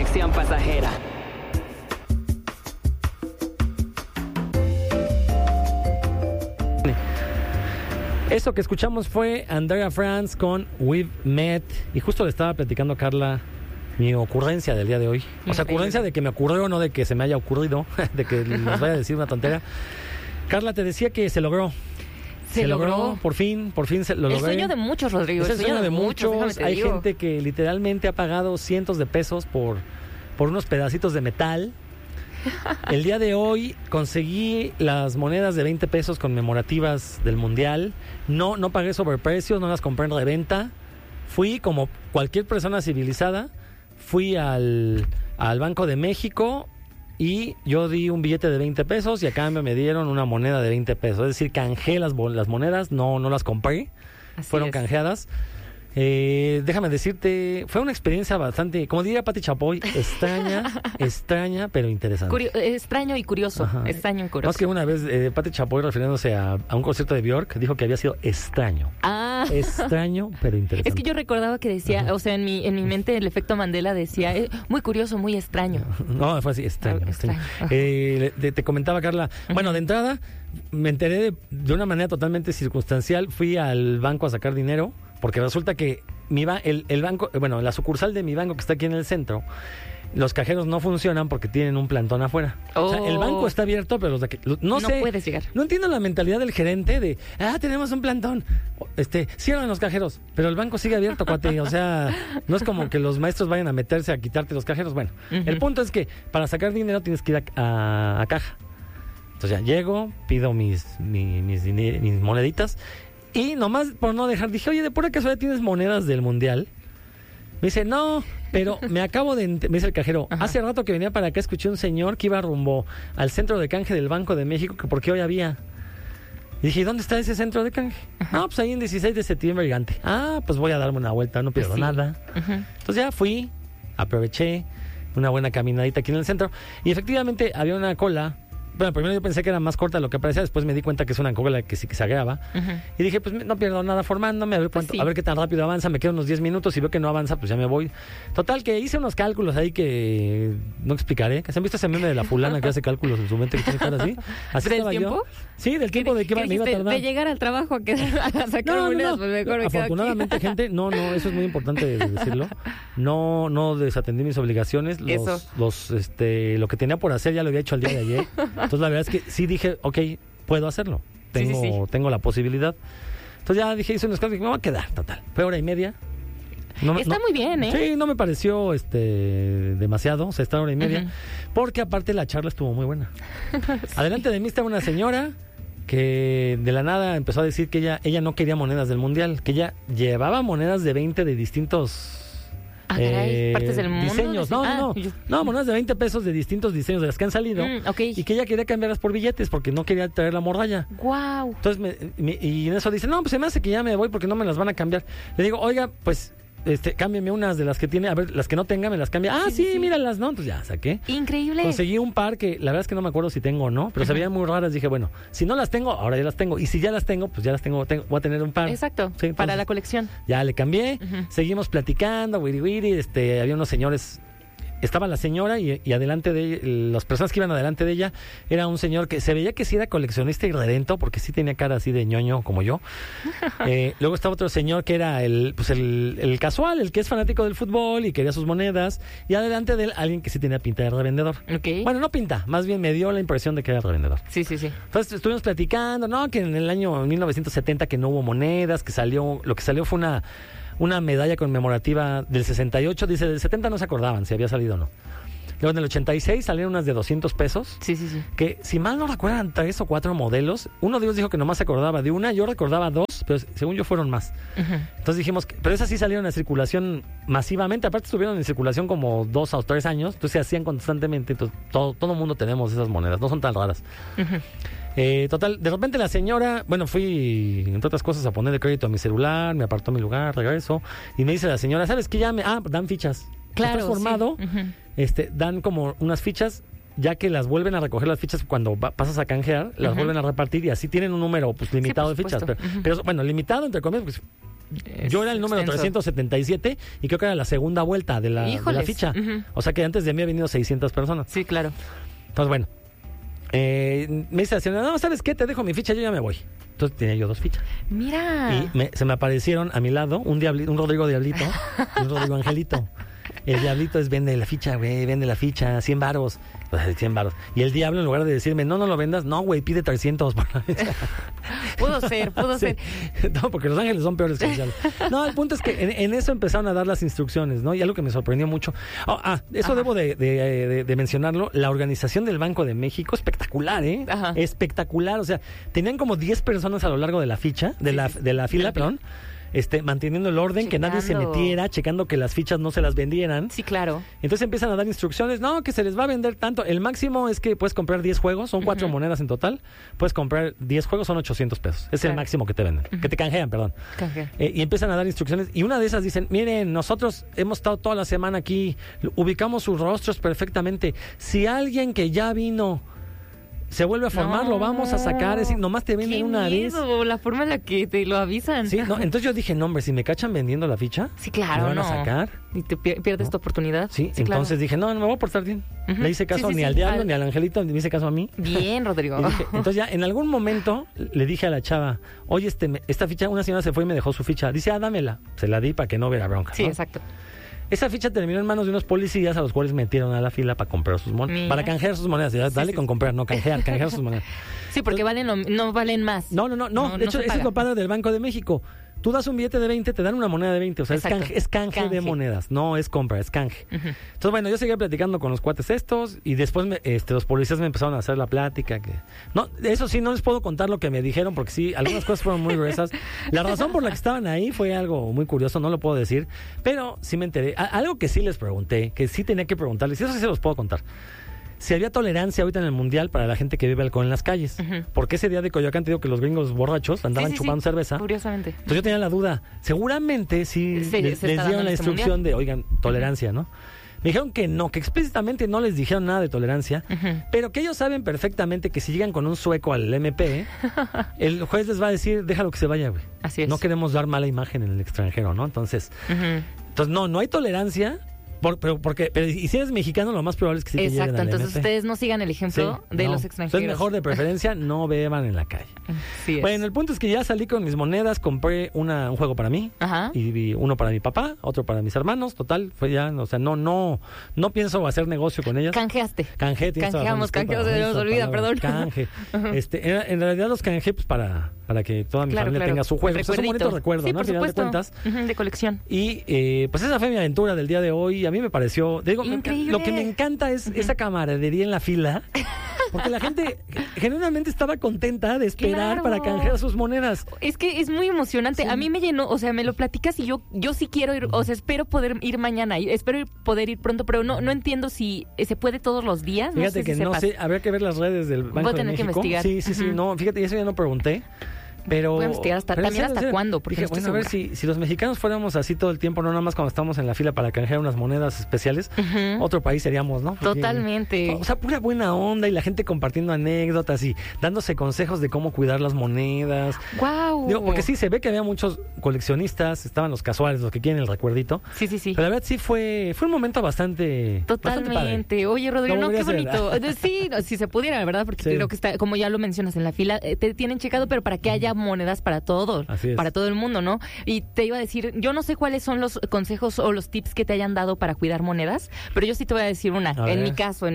conexión pasajera. Eso que escuchamos fue Andrea Franz con We've Met. Y justo le estaba platicando a Carla mi ocurrencia del día de hoy. O sea, ocurrencia de que me ocurrió, no de que se me haya ocurrido, de que nos vaya a decir una tontera. Carla, te decía que se logró. Se logró, por fin lo logré. El sueño de muchos, Rodrigo. Es el sueño de muchos. Hay gente que literalmente ha pagado cientos de pesos por unos pedacitos de metal. El día de hoy conseguí las monedas de 20 pesos conmemorativas del Mundial. No pagué sobreprecios, no las compré en reventa. Fui como cualquier persona civilizada. Fui al Banco de México y yo di un billete de 20 pesos y a cambio me dieron una moneda de 20 pesos. Es decir, canjeé las monedas, no las compré. Así fueron es. canjeadas. Déjame decirte, fue una experiencia bastante, como diría Pati Chapoy, extraña, pero interesante. Extraño y curioso. Ajá. Extraño y curioso. Más que una vez, Pati Chapoy, refiriéndose a un concierto de Björk, dijo que había sido extraño. Extraño, pero interesante. Es que yo recordaba que decía, o sea, en mi mente el efecto Mandela decía, muy curioso, muy extraño. No, fue así, extraño. Te comentaba, Carla, bueno, de entrada me enteré de una manera totalmente circunstancial. Fui al banco a sacar dinero, porque resulta que el banco, bueno, la sucursal de mi banco que está aquí en el centro, los cajeros no funcionan porque tienen un plantón afuera. O sea, el banco está abierto, pero no sé, puedes llegar. No entiendo la mentalidad del gerente de, tenemos un plantón, cierran los cajeros, pero el banco sigue abierto, cuate. O sea, no es como que los maestros vayan a meterse a quitarte los cajeros. Bueno, el punto es que para sacar dinero tienes que ir a caja. Entonces ya llego, pido mis moneditas. Y nomás por no dejar, dije, oye, ¿de pura casualidad tienes monedas del Mundial? Me dice, no, pero me dice el cajero, hace rato que venía para acá, escuché un señor que iba rumbo al centro de canje del Banco de México, que porque hoy había. Y dije, ¿dónde está ese centro de canje? No, pues ahí en 16 de septiembre, gigante. Pues voy a darme una vuelta, no pierdo nada. Entonces ya fui, aproveché una buena caminadita aquí en el centro, y efectivamente había una cola. Bueno, primero yo pensé que era más corta de lo que parecía, después me di cuenta que es una cola que sí que se agrava. Y dije, pues no pierdo nada formándome, a ver qué tan rápido avanza, me quedo unos 10 minutos y veo que no avanza, pues ya me voy. Total, que hice unos cálculos ahí que no explicaré. ¿Se han visto ese meme de la fulana que hace cálculos en su mente que tiene cara así? ¿Así ¿Del estaba tiempo? Yo? Sí, del tiempo de que me iba a tardar. De llegar al trabajo a sacar monedas, pues mejor me quedo Afortunadamente, aquí. gente, no, eso es muy importante decirlo. No desatendí mis obligaciones. Lo que tenía por hacer ya lo había hecho el día de ayer. Entonces la verdad es que sí dije, ok, puedo hacerlo. Tengo la posibilidad. Entonces ya dije, hice unos cálculos y me voy a quedar, total. Fue hora y media. Está muy bien, ¿eh? Sí, no me pareció demasiado, o sea, esta hora y media. Porque aparte la charla estuvo muy buena. Adelante de mí estaba una señora que de la nada empezó a decir que ella no quería monedas del Mundial, que ella llevaba monedas de 20 de distintos partes del mundo. Diseños. No, monedas de 20 pesos de distintos diseños de las que han salido. Y que ella quería cambiarlas por billetes porque no quería traer la morralla. Wow. Entonces y en eso dice, no, pues se me hace que ya me voy porque no me las van a cambiar. Le digo, oiga, pues cámbiame unas de las que tiene, a ver, las que no tenga me las cambia. Sí, míralas, ¿no? Entonces ya saqué. Increíble. Conseguí un par que la verdad es que no me acuerdo si tengo o no, pero se veían muy raras. Dije, bueno, si no las tengo, ahora ya las tengo. Y si ya las tengo, pues ya las tengo, voy a tener un par. Exacto, sí, entonces, para la colección. Ya le cambié, seguimos platicando, wiri, había unos señores. Estaba la señora y adelante de ella, las personas que iban adelante de ella, era un señor que se veía que sí era coleccionista irredento, porque sí tenía cara así de ñoño como yo. Luego estaba otro señor que era el casual, el que es fanático del fútbol y quería sus monedas. Y adelante de él, alguien que sí tenía pinta de revendedor. Bueno, no pinta, más bien me dio la impresión de que era revendedor. Sí. Entonces estuvimos platicando, que en el año 1970 que no hubo monedas, lo que salió fue una medalla conmemorativa del 68, dice, del 70 no se acordaban si había salido o no. Luego en el 86 salieron unas de 200 pesos. Sí. Que si mal no recuerdan 3 o 4 modelos. Uno de ellos dijo que nomás se acordaba de una, yo recordaba 2, pero según yo fueron más. Entonces dijimos, pero esas sí salieron a circulación masivamente. Aparte estuvieron en circulación como 2 o 3 años, entonces se hacían constantemente. Entonces todo el mundo tenemos esas monedas, no son tan raras. Total, de repente la señora, fui, entre otras cosas, a poner de crédito a mi celular, me apartó mi lugar, regreso, y me dice la señora, ¿sabes qué? Dan fichas. Claro, ¿estás formado? Sí. Dan como unas fichas, ya que las vuelven a recoger las fichas cuando pasas a canjear, las vuelven a repartir y así tienen un número limitado de fichas. Pero limitado, entre comillas, Yo era el número 377 y creo que era la segunda vuelta de la ficha. O sea que antes de mí ha venido 600 personas. Sí, claro. Entonces, bueno, me dice la señora, no, ¿sabes qué? Te dejo mi ficha, yo ya me voy. Entonces tenía yo 2 fichas. Mira. Y se me aparecieron a mi lado un Rodrigo Diablito y un Rodrigo Angelito. El Diablito es vende la ficha, güey, vende la ficha, 100 varos. O sea, 100 varos. Y el Diablo, en lugar de decirme, no lo vendas, no, güey, pide 300 por la ficha. Pudo ser. No, porque los ángeles son peores que los diablos. No, el punto es que en eso empezaron a dar las instrucciones, ¿no? Y algo que me sorprendió mucho. Eso debo de mencionarlo. La organización del Banco de México, espectacular, ¿eh? Ajá. Espectacular. O sea, tenían como 10 personas a lo largo de la ficha, de la fila, perdón. Manteniendo el orden, que nadie se metiera, checando que las fichas no se las vendieran. Sí, claro. Entonces empiezan a dar instrucciones, no, que se les va a vender tanto. El máximo es que puedes comprar 10 juegos, son 4 monedas en total. Puedes comprar 10 juegos, son 800 pesos. Es el máximo que te venden, que te canjean, perdón. Y empiezan a dar instrucciones. Y una de esas dicen, miren, nosotros hemos estado toda la semana aquí, ubicamos sus rostros perfectamente. Si alguien que ya vino se vuelve a formar, lo vamos a sacar, es decir, nomás te venden una vez. La forma en la que te lo avisan. Sí, no, entonces yo dije, no, hombre, si me cachan vendiendo la ficha, sí, claro, me van a sacar. Y te pierdes tu oportunidad. Sí, entonces dije, no, me voy a portar bien. Le hice caso ni al Diablo, ni al Angelito, ni me hice caso a mí. Bien, Rodrigo. Dije, entonces ya en algún momento le dije a la chava, oye, esta ficha, una señora se fue y me dejó su ficha. Dice, dámela. Se la di para que no hubiera bronca. Sí, ¿no? Exacto. Esa ficha terminó en manos de unos policías a los cuales metieron a la fila para comprar sus monedas. Para canjear sus monedas. Dale con comprar, no canjear sus monedas. Sí, porque no valen más. No. De hecho, eso es lo padre del Banco de México. Tú das un billete de 20, te dan una moneda de 20. O sea, es canje de monedas. No es compra, es canje. Entonces, bueno, yo seguía platicando con los cuates estos y después los policías me empezaron a hacer la plática. No, eso sí, no les puedo contar lo que me dijeron porque sí, algunas cosas fueron muy gruesas. La razón por la que estaban ahí fue algo muy curioso, no lo puedo decir, pero sí me enteré. Algo que sí les pregunté, que sí tenía que preguntarles, y eso sí se los puedo contar. Si había tolerancia ahorita en el Mundial para la gente que bebe alcohol en las calles. Porque ese día de Coyoacán te digo que los gringos borrachos andaban chupando cerveza. Curiosamente. Entonces yo tenía la duda. Seguramente sí les dieron la instrucción de, oigan, tolerancia, ¿no? Me dijeron que no, que explícitamente no les dijeron nada de tolerancia, pero que ellos saben perfectamente que si llegan con un sueco al MP, el juez les va a decir, déjalo que se vaya, güey. Así es. No queremos dar mala imagen en el extranjero, ¿no? Entonces no hay tolerancia. Pero y si eres mexicano, lo más probable es que sí te lleguen al MP. Exacto, entonces ustedes no sigan el ejemplo de los extranjeros. Entonces mejor de preferencia no beban en la calle. Sí, bueno, el punto es que ya salí con mis monedas, compré un juego para mí, y uno para mi papá, otro para mis hermanos, total, fue ya, o sea, no pienso hacer negocio con ellas. Canjeaste. Canjeamos, se nos olvida, perdón. Canje. En realidad los canjeé pues para que toda mi familia tenga su juego. Es un bonito recuerdo, ¿no? Por Al final de cuentas. De colección. Y pues esa fue mi aventura del día de hoy. A mí me pareció, increíble. Lo que me encanta es esa camaradería en la fila, porque la gente genuinamente estaba contenta de esperar para canjear sus monedas. Es que es muy emocionante. Sí. A mí me llenó, o sea, me lo platicas y yo sí quiero ir, o sea, espero poder ir mañana, espero poder ir pronto, pero no entiendo si se puede todos los días. Fíjate no sé que no sé, habría que ver las redes del Banco de México. Voy a tener que investigar. Sí, no, fíjate, eso ya no pregunté. Pero voy a investigar hasta cuándo, porque dije, bueno, a ver si los mexicanos fuéramos así todo el tiempo, no nada más cuando estamos en la fila para canjear unas monedas especiales, otro país seríamos, ¿no? Porque, totalmente. O sea, pura buena onda y la gente compartiendo anécdotas y dándose consejos de cómo cuidar las monedas. ¡Guau! Digo, porque sí, se ve que había muchos coleccionistas, estaban los casuales, los que quieren el recuerdito. Sí. Pero la verdad sí fue un momento bastante Totalmente. Oye, Rodrigo, no, qué bonito. Sí, si se pudiera, la verdad, porque creo que está, como ya lo mencionas en la fila, te tienen checado, pero para que haya monedas para todos, para todo el mundo, ¿no? Y te iba a decir, yo no sé cuáles son los consejos o los tips que te hayan dado para cuidar monedas, pero yo sí te voy a decir una, en mi caso.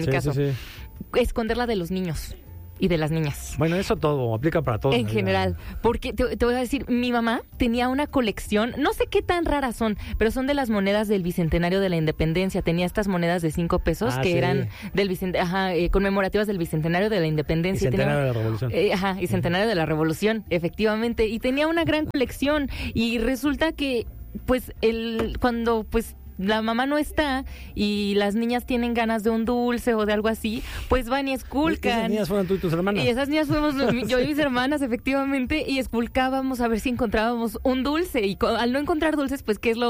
Esconderla de los niños y de las niñas. Bueno, eso todo, aplica para todo. En general, porque te voy a decir, mi mamá tenía una colección, no sé qué tan raras son, pero son de las monedas del Bicentenario de la Independencia. Tenía estas monedas de 5 pesos que eran del conmemorativas del Bicentenario de la Independencia. Y Centenario de la Revolución. Y Centenario de la Revolución, efectivamente. Y tenía una gran colección. Y resulta que, pues, cuando, pues, la mamá no está y las niñas tienen ganas de un dulce o de algo así, pues van y esculcan. ¿Esas niñas fueron tú y tus hermanas? Y esas niñas fuimos yo y mis hermanas, efectivamente, y esculcábamos a ver si encontrábamos un dulce. Y al no encontrar dulces, pues, ¿qué es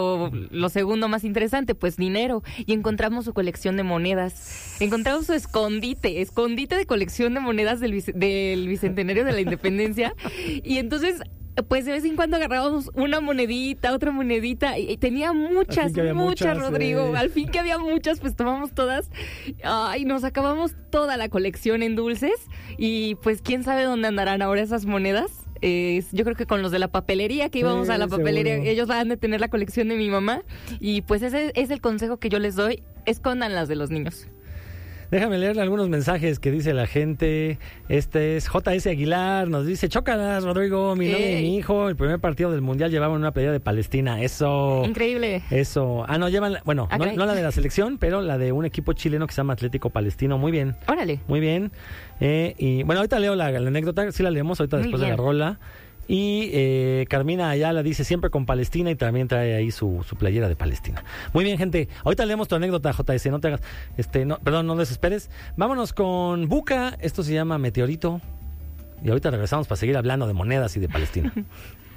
lo segundo más interesante? Pues dinero. Y encontramos su colección de monedas. Encontramos su escondite de colección de monedas del Bicentenario de la Independencia. Y entonces pues de vez en cuando agarrábamos una monedita, otra monedita, y tenía muchas, Rodrigo. Al fin que había muchas, pues tomamos todas. Ay, nos acabamos toda la colección en dulces, y pues quién sabe dónde andarán ahora esas monedas. Yo creo que con los de la papelería, que íbamos a la papelería, seguro. Ellos van a tener la colección de mi mamá, y pues ese es el consejo que yo les doy: escondan las de los niños. Déjame leer algunos mensajes que dice la gente. Este es JS Aguilar, nos dice: chócalas, Rodrigo, mi novia y mi hijo, el primer partido del Mundial llevaban una playera de Palestina. Eso. Increíble. Eso. No, llevan, bueno, no la de la selección, pero la de un equipo chileno que se llama Atlético Palestino. Muy bien. Órale. Muy bien. Y bueno, ahorita leo la anécdota, sí la leemos ahorita después de la rola. Y Carmina Ayala dice: siempre con Palestina, y también trae ahí su playera de Palestina. Muy bien, gente. Ahorita leemos tu anécdota, JS. No te hagas, no desesperes. Vámonos con Buca. Esto se llama Meteorito. Y ahorita regresamos para seguir hablando de monedas y de Palestina.